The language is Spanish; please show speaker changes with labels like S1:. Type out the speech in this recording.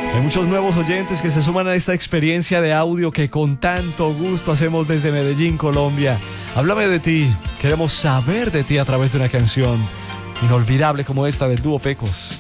S1: Hay muchos nuevos oyentes que se suman a esta experiencia de audio que con tanto gusto hacemos desde Medellín, Colombia. Háblame de ti, queremos saber de ti a través de una canción inolvidable como esta del dúo Pecos.